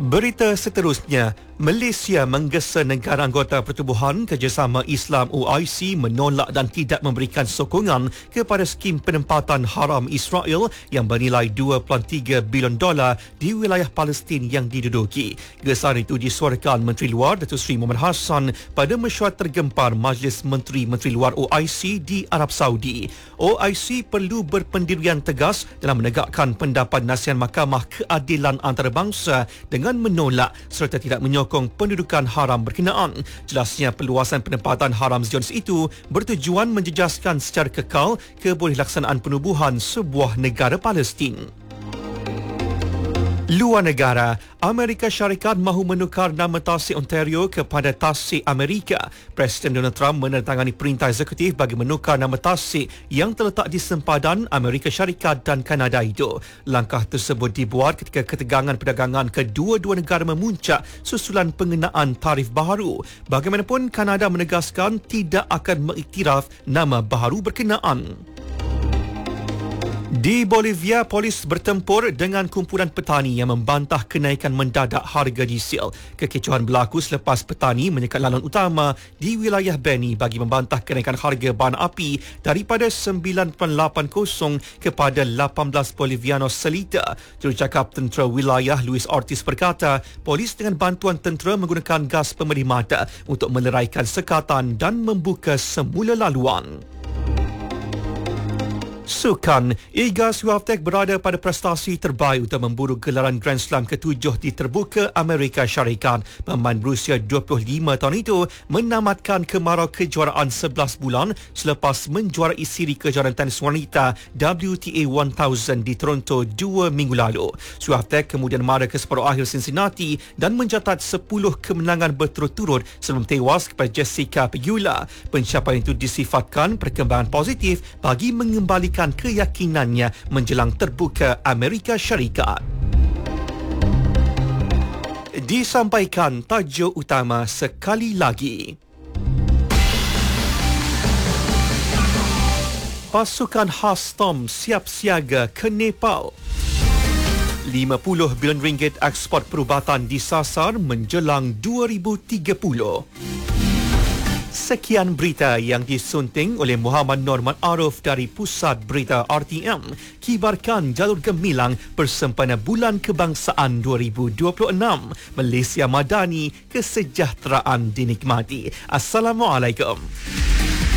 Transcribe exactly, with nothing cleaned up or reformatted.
Berita seterusnya, Malaysia menggesa negara anggota Pertubuhan Kerjasama Islam O I C menolak dan tidak memberikan sokongan kepada skim penempatan haram Israel yang bernilai dua perpuluhan tiga bilion dolar di wilayah Palestin yang diduduki. Gesaan itu disuarakan Menteri Luar Datuk Seri Mohamed Hassan pada mesyuarat tergempar Majlis Menteri-Menteri Luar O I C di Arab Saudi. O I C perlu berpendirian tegas dalam menegakkan pendapat nasihat Mahkamah Keadilan Antarabangsa dengan menolak serta tidak menyokong pendudukan haram berkenaan. Jelasnya perluasan penempatan haram Zionis itu bertujuan menjejaskan secara kekal kebolehlaksanaan penubuhan sebuah negara Palestin. Luar negara, Amerika Syarikat mahu menukar nama tasik Ontario kepada tasik Amerika. Presiden Donald Trump menandatangani perintah eksekutif bagi menukar nama tasik yang terletak di sempadan Amerika Syarikat dan Kanada itu. Langkah tersebut dibuat ketika ketegangan perdagangan kedua-dua negara memuncak susulan pengenaan tarif baharu. Bagaimanapun, Kanada menegaskan tidak akan mengiktiraf nama baharu berkenaan. Di Bolivia, polis bertempur dengan kumpulan petani yang membantah kenaikan mendadak harga diesel. Kekecohan berlaku selepas petani menyekat laluan utama di wilayah Beni bagi membantah kenaikan harga bahan api daripada sembilan perpuluhan lapan kosong kepada lapan belas Bolivianos seliter. Jurucakap Tentera Wilayah Luis Ortiz berkata, polis dengan bantuan tentera menggunakan gas pemedih mata untuk meleraikan sekatan dan membuka semula laluan. Sukan, Iga Swiatek berada pada prestasi terbaik untuk memburu gelaran Grand Slam ketujuh di terbuka Amerika Syarikat. Pemain berusia dua puluh lima tahun itu menamatkan kemarau kejuaraan sebelas bulan selepas menjuarai siri kejuaraan tenis wanita W T A seribu di Toronto dua minggu lalu. Swiatek kemudian mara ke separuh akhir Cincinnati dan mencatat sepuluh kemenangan berturut-turut sebelum tewas kepada Jessica Pegula. Pencapaian itu disifatkan perkembangan positif bagi mengembalikan keyakinannya menjelang terbuka Amerika Syarikat. Disampaikan tajuk utama sekali lagi. Pasukan khas Tom siap siaga ke Nepal. lima puluh bilion ringgit ekspor perubatan disasar menjelang dua ribu tiga puluh. Sekian berita yang disunting oleh Muhammad Norman Arif dari Pusat Berita R T M. Kibarkan jalur gemilang bersempena Bulan Kebangsaan dua ribu dua puluh enam. Malaysia Madani, kesejahteraan dinikmati. Assalamualaikum.